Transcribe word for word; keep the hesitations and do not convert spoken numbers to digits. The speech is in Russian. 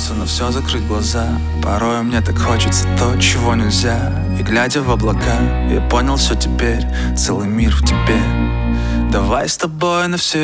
Пытался на все закрыть глаза. Порой мне так хочется то, чего нельзя. И глядя в облака, я понял все теперь. Целый мир в тебе. Давай с тобой на все